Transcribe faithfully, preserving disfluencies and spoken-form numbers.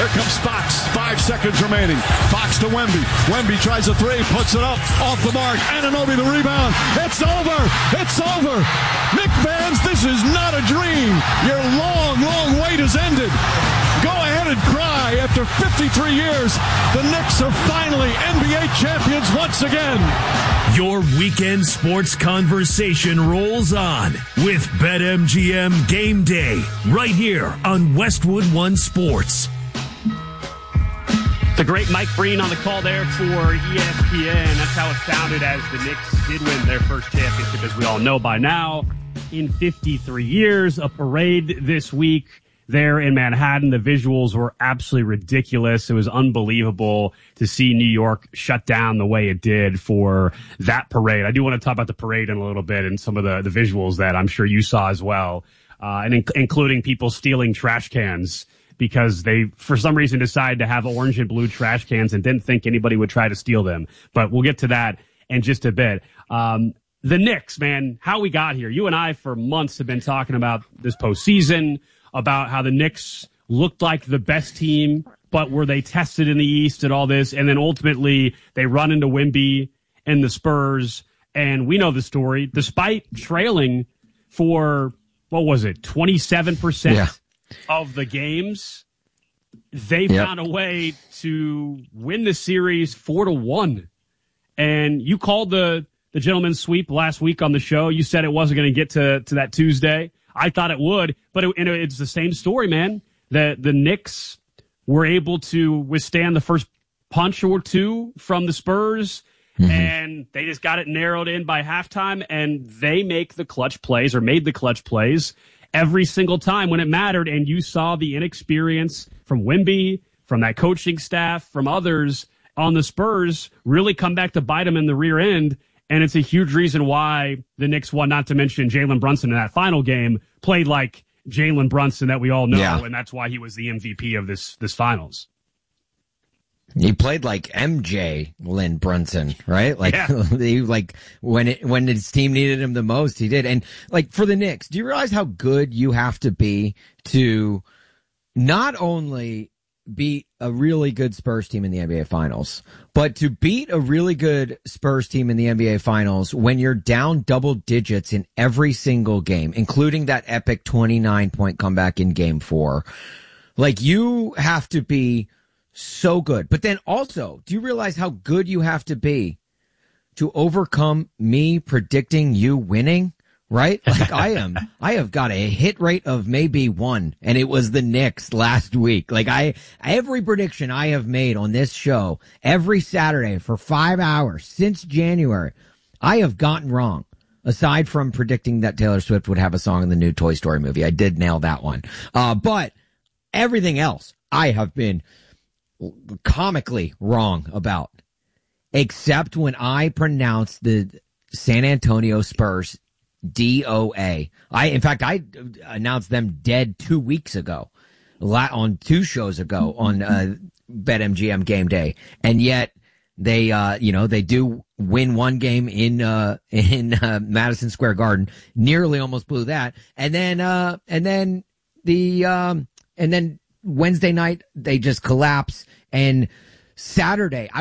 Here comes Fox. Five seconds remaining. Fox to Wemby. Wemby tries a three, puts it up, off the mark. Anunoby the rebound. It's over. It's over. Knick fans, this is not a dream. Your long, long wait has ended. Go ahead and cry. After fifty-three years, the Knicks are finally N B A champions once again. Your weekend sports conversation rolls on with BetMGM Game Day right here on Westwood One Sports. The great Mike Breen on the call there for E S P N. That's how it sounded as the Knicks did win their first championship, as we all know by now, in fifty-three years. A parade this week there in Manhattan. The visuals were absolutely ridiculous. It was unbelievable to see New York shut down the way it did for that parade. I do want to talk about the parade in a little bit and some of the, the visuals that I'm sure you saw as well, uh, and in, including people stealing trash cans because they, for some reason, decided to have orange and blue trash cans and didn't think anybody would try to steal them. But we'll get to that in just a bit. Um, the Knicks, man, how we got here. You and I for months have been talking about this postseason, about how the Knicks looked like the best team, but were they tested in the East and all this? And then ultimately they run into Wemby and the Spurs. And we know the story. Despite trailing for, what was it, twenty-seven percent yeah. of the games, they yep. found a way to win the series four to one. And you called the, the gentleman's sweep last week on the show. You said it wasn't going to get to, to that Tuesday. I thought it would, but it, and it's the same story, man. The the Knicks were able to withstand the first punch or two from the Spurs, mm-hmm. and they just got it narrowed in by halftime, and they make the clutch plays, or made the clutch plays, every single time when it mattered, and you saw the inexperience from Wemby, from that coaching staff, from others on the Spurs really come back to bite them in the rear end. And it's a huge reason why the Knicks won, not to mention Jalen Brunson in that final game played like Jalen Brunson that we all know, yeah. and that's why he was the M V P of this this finals. He played like M J Lynn Brunson, right? Like, yeah. he, like when it, when his team needed him the most, he did. And like for the Knicks, do you realize how good you have to be to not only beat a really good Spurs team in the N B A Finals, but to beat a really good Spurs team in the N B A Finals when you're down double digits in every single game, including that epic twenty-nine point comeback in game four. Like, you have to be so good. But then also, do you realize how good you have to be to overcome me predicting you winning? Right? Like I am, I have got a hit rate of maybe one, and it was the Knicks last week. Like I, every prediction I have made on this show every Saturday for five hours since January, I have gotten wrong. Aside from predicting that Taylor Swift would have a song in the new Toy Story movie. I did nail that one. Uh, but everything else I have been comically wrong about, except when I pronounced the San Antonio Spurs D O A. I, in fact, I announced them dead two weeks ago, on two shows ago on uh, BetMGM Game Day, and yet they, uh, you know, they do win one game in uh, in uh, Madison Square Garden, nearly almost blew that, and then uh, and then the um, and then Wednesday night they just collapse, and Saturday. I